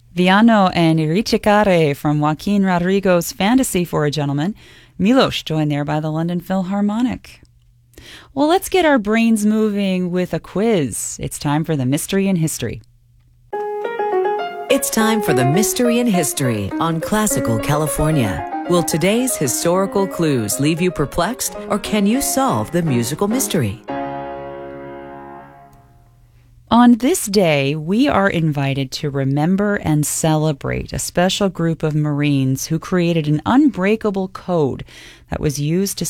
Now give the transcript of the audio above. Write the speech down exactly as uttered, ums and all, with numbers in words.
Viano and Ricicare from Joaquin Rodrigo's Fantasy for a Gentleman. Milos joined there by the London Philharmonic. Well, let's get our brains moving with a quiz. It's time for the Mystery in History. It's time for the Mystery in History on Classical California. Will today's historical clues leave you perplexed, or can you solve the musical mystery? On this day, we are invited to remember and celebrate a special group of Marines who created an unbreakable code that was used to